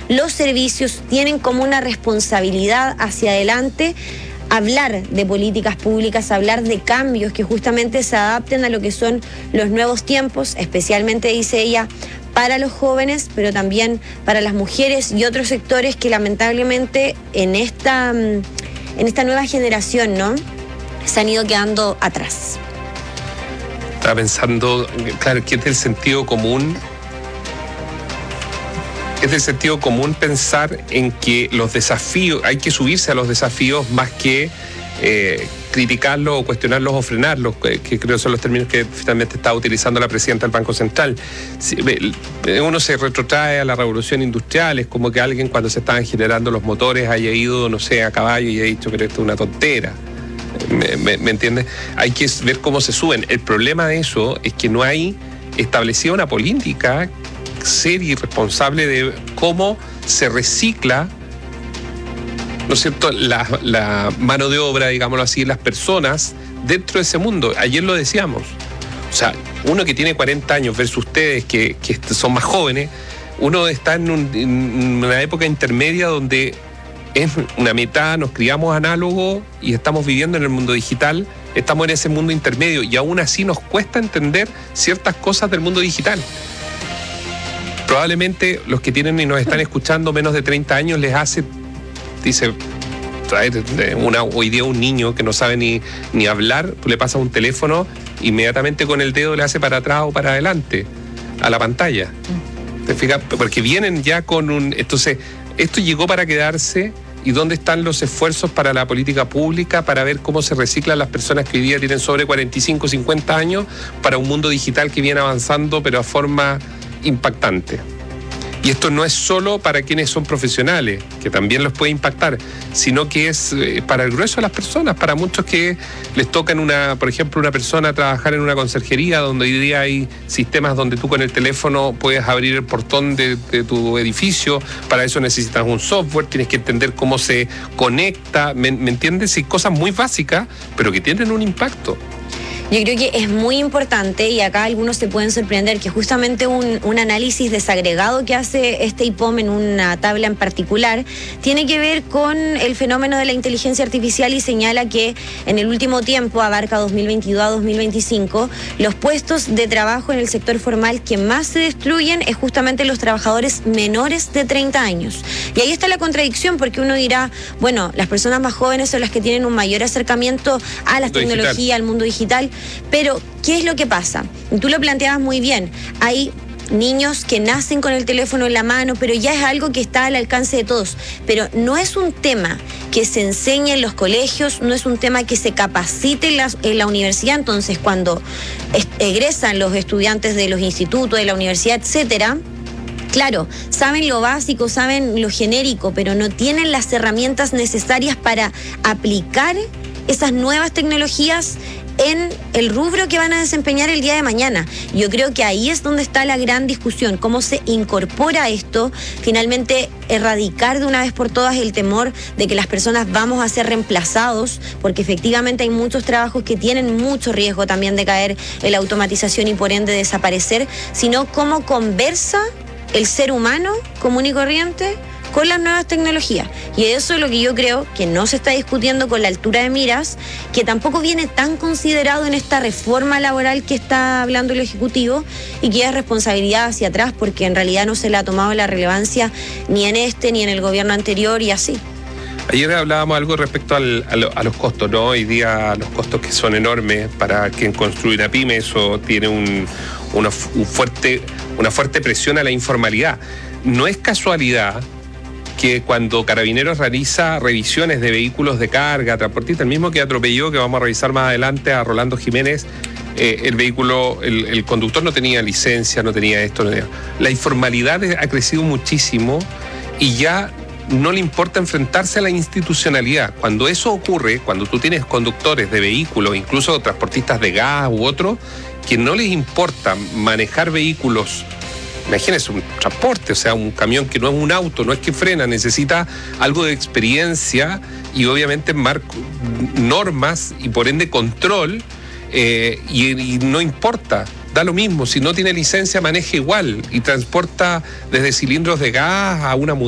los servicios tienen como una responsabilidad hacia adelante hablar de políticas públicas, hablar de cambios que justamente se adapten a lo que son los nuevos tiempos, especialmente, dice ella, para los jóvenes, pero también para las mujeres y otros sectores que lamentablemente en esta nueva generación, ¿no?, se han ido quedando atrás. Estaba pensando, claro, que es del sentido común. Es del sentido común pensar en que los desafíos, hay que subirse a los desafíos más que criticarlos o cuestionarlos o frenarlos, que creo que son los términos que finalmente está utilizando la presidenta del Banco Central. Uno se retrotrae a la revolución industrial, es como que alguien cuando se estaban generando los motores haya ido, no sé, a caballo y haya dicho que esto es una tontera. ¿Me entiendes? Hay que ver cómo se suben. El problema de eso es que no hay establecida una política seria y responsable de cómo se recicla, ¿no es cierto?, la mano de obra, digámoslo así, las personas dentro de ese mundo. Ayer lo decíamos. O sea, uno que tiene 40 años versus ustedes que son más jóvenes, uno está en una época intermedia donde es una mitad, nos criamos análogo y estamos viviendo en el mundo digital, estamos en ese mundo intermedio y aún así nos cuesta entender ciertas cosas del mundo digital. Probablemente los que tienen y nos están escuchando menos de 30 años les hace, dice, hoy día un niño que no sabe ni hablar, le pasa un teléfono, inmediatamente con el dedo le hace para atrás o para adelante a la pantalla. ¿Te fijas? Porque vienen ya con un... Entonces, esto llegó para quedarse. ¿Y dónde están los esfuerzos para la política pública para ver cómo se reciclan las personas que hoy día tienen sobre 45, 50 años para un mundo digital que viene avanzando pero a forma impactante? Y esto no es solo para quienes son profesionales, que también los puede impactar, sino que es para el grueso de las personas, para muchos que les toca por ejemplo, una persona trabajar en una conserjería donde hoy día hay sistemas donde tú con el teléfono puedes abrir el portón de tu edificio. Para eso necesitas un software, tienes que entender cómo se conecta, ¿me entiendes? Y cosas muy básicas, pero que tienen un impacto. Yo creo que es muy importante, y acá algunos se pueden sorprender, que justamente un análisis desagregado que hace este IPOM en una tabla en particular tiene que ver con el fenómeno de la inteligencia artificial y señala que en el último tiempo, abarca 2022 a 2025, los puestos de trabajo en el sector formal que más se destruyen es justamente los trabajadores menores de 30 años. Y ahí está la contradicción, porque uno dirá, bueno, las personas más jóvenes son las que tienen un mayor acercamiento a las tecnologías, al mundo digital. Pero, ¿qué es lo que pasa? Tú lo planteabas muy bien. Hay niños que nacen con el teléfono en la mano, pero ya es algo que está al alcance de todos. Pero no es un tema que se enseñe en los colegios, no es un tema que se capacite en la universidad. Entonces, cuando egresan los estudiantes de los institutos, de la universidad, etcétera, claro, saben lo básico, saben lo genérico, pero no tienen las herramientas necesarias para aplicar esas nuevas tecnologías en el rubro que van a desempeñar el día de mañana. Yo creo que ahí es donde está la gran discusión, cómo se incorpora esto, finalmente erradicar de una vez por todas el temor de que las personas vamos a ser reemplazados, porque efectivamente hay muchos trabajos que tienen mucho riesgo también de caer en la automatización y por ende desaparecer, sino cómo conversa el ser humano común y corriente con las nuevas tecnologías. Y eso es lo que yo creo que no se está discutiendo con la altura de miras, que tampoco viene tan considerado en esta reforma laboral que está hablando el Ejecutivo y que es responsabilidad hacia atrás, porque en realidad no se le ha tomado la relevancia ni en este ni en el gobierno anterior y así. Ayer hablábamos algo respecto a los costos, ¿no? Hoy día los costos que son enormes para quien construye una pyme, eso tiene una fuerte presión a la informalidad. No es casualidad que cuando Carabineros realiza revisiones de vehículos de carga, transportistas, el mismo que atropelló, que vamos a revisar más adelante, a Rolando Jiménez, el vehículo, el conductor no tenía licencia, no tenía esto, no tenía. La informalidad ha crecido muchísimo y ya no le importa enfrentarse a la institucionalidad. Cuando eso ocurre, cuando tú tienes conductores de vehículos, incluso transportistas de gas u otros, que no les importa manejar vehículos. Imagínense un transporte, o sea, un camión que no es un auto, no es que frena, necesita algo de experiencia y obviamente normas y por ende control, y no importa, da lo mismo, si no tiene licencia maneja igual y transporta desde cilindros de gas a una